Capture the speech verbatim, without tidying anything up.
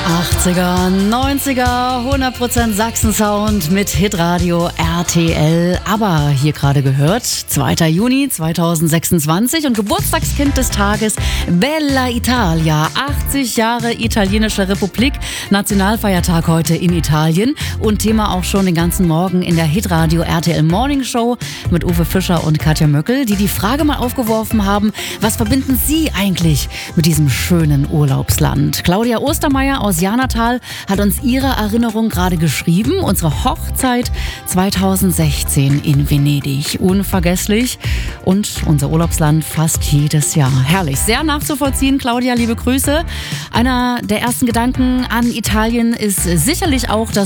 achtziger, neunziger, hundert Prozent Sachsen-Sound mit Hitradio R T L. Aber hier gerade gehört, zweiter Juni zweitausendsechsundzwanzig und Geburtstagskind des Tages, Bella Italia. achtzig Jahre italienische Republik, Nationalfeiertag heute in Italien und Thema auch schon den ganzen Morgen in der Hitradio R T L Morning Show mit Uwe Fischer und Katja Möckel, die die Frage mal aufgeworfen haben, was verbinden Sie eigentlich mit diesem schönen Urlaubsland? Claudia Ostermeier aus Janatal hat uns ihre Erinnerung gerade geschrieben. Unsere Hochzeit zweitausendsechzehn in Venedig. Unvergesslich. Und unser Urlaubsland fast jedes Jahr. Herrlich. Sehr nachzuvollziehen, Claudia, liebe Grüße. Einer der ersten Gedanken an Italien ist sicherlich auch das